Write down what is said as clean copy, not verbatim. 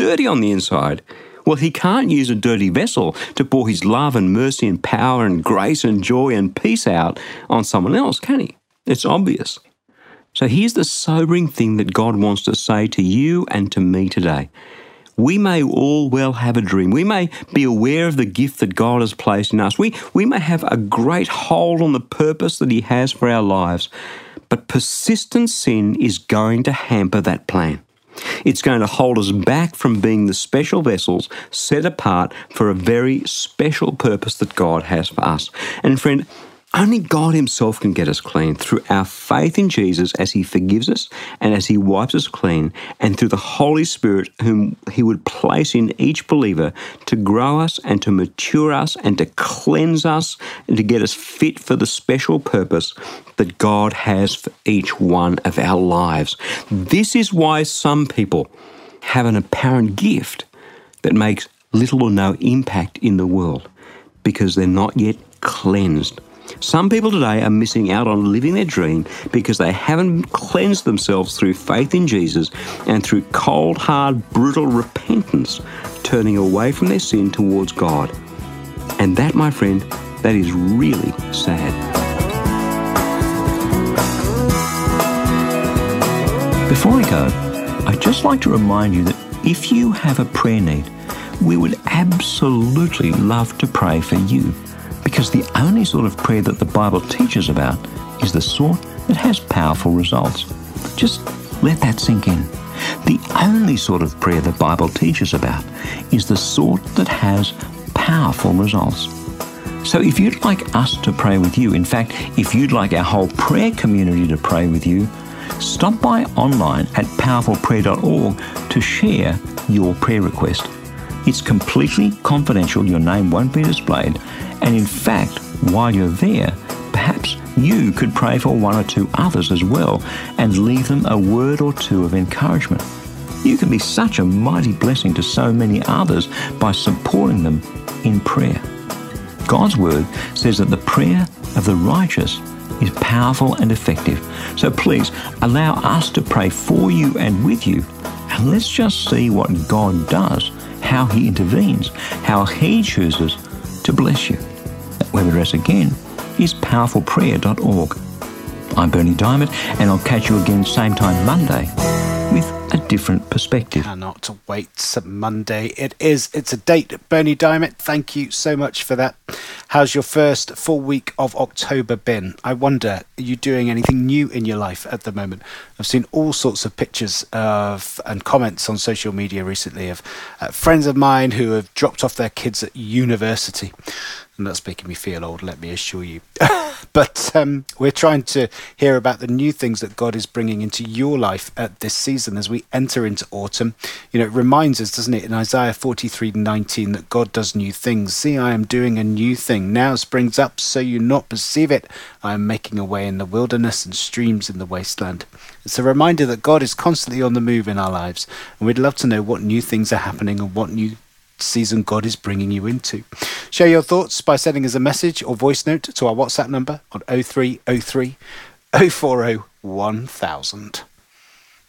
dirty on the inside. Well, he can't use a dirty vessel to pour his love and mercy and power and grace and joy and peace out on someone else, can he? It's obvious. So here's the sobering thing that God wants to say to you and to me today. We may all well have a dream. We may be aware of the gift that God has placed in us. We may have a great hold on the purpose that he has for our lives. But persistent sin is going to hamper that plan. It's going to hold us back from being the special vessels set apart for a very special purpose that God has for us. And friend, only God himself can get us clean through our faith in Jesus as he forgives us and as he wipes us clean, and through the Holy Spirit whom he would place in each believer to grow us and to mature us and to cleanse us and to get us fit for the special purpose that God has for each one of our lives. This is why some people have an apparent gift that makes little or no impact in the world, because they're not yet cleansed. Some people today are missing out on living their dream because they haven't cleansed themselves through faith in Jesus and through cold, hard, brutal repentance, turning away from their sin towards God. And that, my friend, that is really sad. Before I go, I'd just like to remind you that if you have a prayer need, we would absolutely love to pray for you. Because the only sort of prayer that the Bible teaches about is the sort that has powerful results. Just let that sink in. The only sort of prayer the Bible teaches about is the sort that has powerful results. So if you'd like us to pray with you, in fact, if you'd like our whole prayer community to pray with you, stop by online at powerfulprayer.org to share your prayer request. It's completely confidential, your name won't be displayed, and in fact, while you're there, perhaps you could pray for one or two others as well and leave them a word or two of encouragement. You can be such a mighty blessing to so many others by supporting them in prayer. God's word says that the prayer of the righteous is powerful and effective. So please allow us to pray for you and with you, and let's just see what God does, how he intervenes, how he chooses to bless you. That web address again is powerfulprayer.org. I'm Bernie Diamond, and I'll catch you again same time Monday with a different perspective. Cannot wait. Monday it's a date. Bernie Diamond, thank you so much for that. How's your first full week of October been? I wonder, are you doing anything new in your life at the moment? I've seen all sorts of pictures and comments on social media recently of friends of mine who have dropped off their kids at university. And that's making me feel old, let me assure you. But we're trying to hear about the new things that God is bringing into your life at this season as we enter into autumn. You know, it reminds us, doesn't it, in Isaiah 43:19 that God does new things. See, I am doing a new thing. Now springs up, so you not perceive it. I am making a way in the wilderness and streams in the wasteland. It's a reminder that God is constantly on the move in our lives. And we'd love to know what new things are happening and what new season God is bringing you into. Share your thoughts by sending us a message or voice note to our WhatsApp number on 0303 040 1000.